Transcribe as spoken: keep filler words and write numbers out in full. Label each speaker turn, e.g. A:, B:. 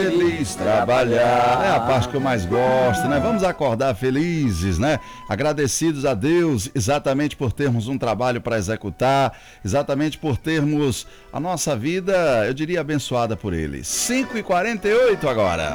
A: Feliz trabalhar, é a parte que eu mais gosto, né? Vamos acordar felizes, né? Agradecidos a Deus exatamente por termos um trabalho para executar, exatamente por termos a nossa vida, eu diria, abençoada por Ele. cinco e quarenta e oito agora.